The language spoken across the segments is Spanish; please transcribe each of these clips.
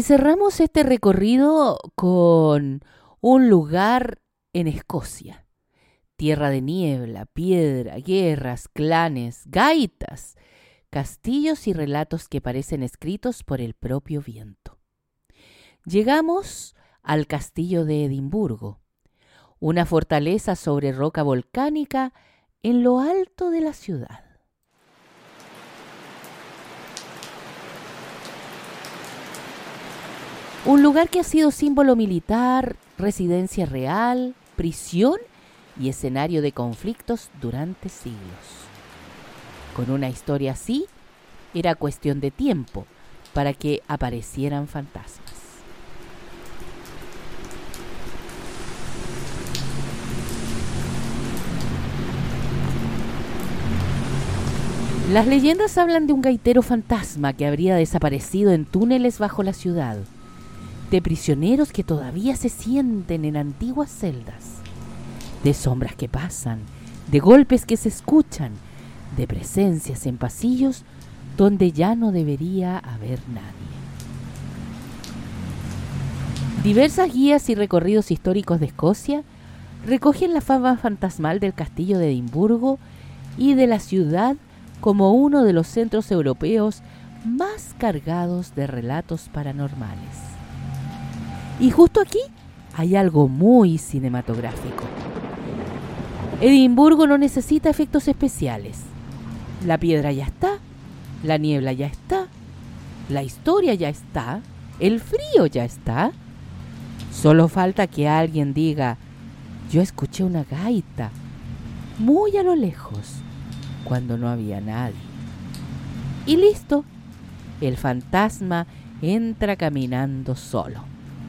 Y cerramos este recorrido con un lugar en Escocia. Tierra de niebla, piedra, guerras, clanes, gaitas, castillos y relatos que parecen escritos por el propio viento. Llegamos al castillo de Edimburgo, una fortaleza sobre roca volcánica en lo alto de la ciudad. Un lugar que ha sido símbolo militar, residencia real, prisión y escenario de conflictos durante siglos. Con una historia así, era cuestión de tiempo para que aparecieran fantasmas. Las leyendas hablan de un gaitero fantasma que habría desaparecido en túneles bajo la ciudad, de prisioneros que todavía se sienten en antiguas celdas, de sombras que pasan, de golpes que se escuchan, de presencias en pasillos donde ya no debería haber nadie. Diversas guías y recorridos históricos de Escocia recogen la fama fantasmal del castillo de Edimburgo y de la ciudad como uno de los centros europeos más cargados de relatos paranormales. Y justo aquí hay algo muy cinematográfico. Edimburgo no necesita efectos especiales. La piedra ya está, la niebla ya está, la historia ya está, el frío ya está. Solo falta que alguien diga: yo escuché una gaita muy a lo lejos cuando no había nadie. Y listo, el fantasma entra caminando solo.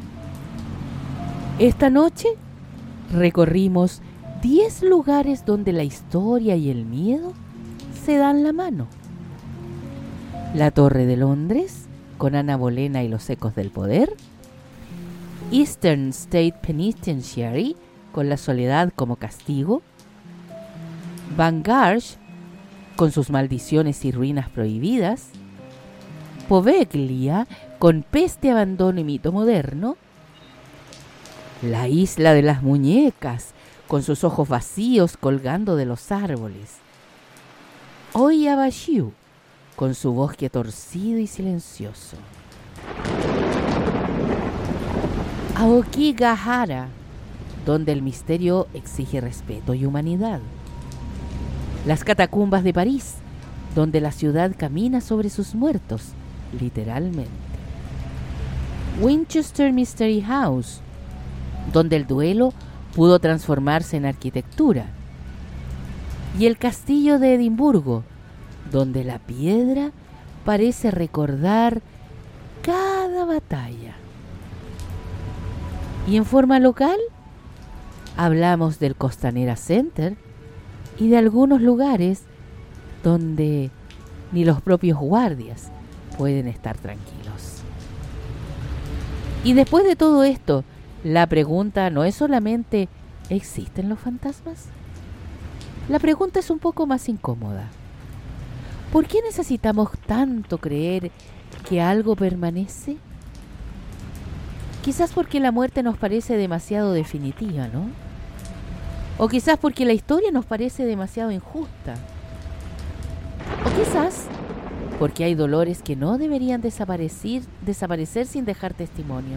Esta noche recorrimos 10 lugares donde la historia y el miedo se dan la mano. La Torre de Londres, con Ana Bolena y los ecos del poder. Eastern State Penitentiary, con la soledad como castigo. Bangarsh, con sus maldiciones y ruinas prohibidas. Poveglia, con peste, abandono y mito moderno. La isla de las muñecas, con sus ojos vacíos colgando de los árboles. Oyabashiu, con su bosque torcido y silencioso. Aokigahara, donde el misterio exige respeto y humanidad. Las catacumbas de París, donde la ciudad camina sobre sus muertos, literalmente. Winchester Mystery House, donde el duelo pudo transformarse en arquitectura. Y el castillo de Edimburgo, donde la piedra parece recordar cada batalla. Y en forma local, hablamos del Costanera Center y de algunos lugares donde ni los propios guardias pueden estar tranquilos. Y después de todo esto, la pregunta no es solamente ¿existen los fantasmas? La pregunta es un poco más incómoda. ¿Por qué necesitamos tanto creer que algo permanece? Quizás porque la muerte nos parece demasiado definitiva, ¿no? O quizás porque la historia nos parece demasiado injusta. O quizás porque hay dolores que no deberían desaparecer sin dejar testimonio.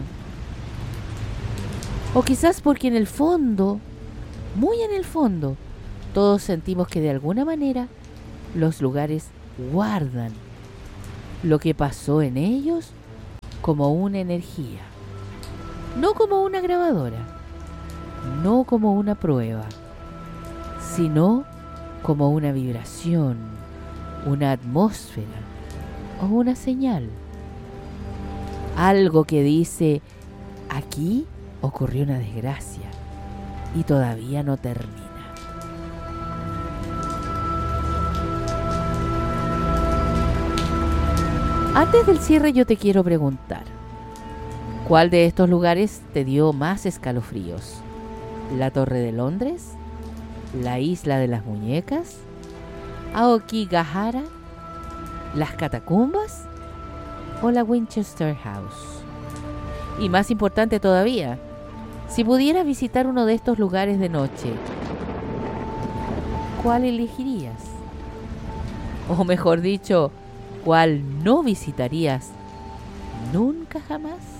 O quizás porque en el fondo, muy en el fondo, todos sentimos que de alguna manera los lugares guardan lo que pasó en ellos como una energía. No como una grabadora, no como una prueba, sino como una vibración, una atmósfera o una señal. Algo que dice: aquí ocurrió una desgracia y todavía no termina. Antes del cierre yo te quiero preguntar, ¿cuál de estos lugares te dio más escalofríos? ¿La Torre de Londres? ¿La Isla de las Muñecas? ¿Aokigahara? ¿Las Catacumbas? ¿O la Winchester House? Y más importante todavía, si pudieras visitar uno de estos lugares de noche, ¿cuál elegirías? O mejor dicho, ¿cuál no visitarías nunca jamás?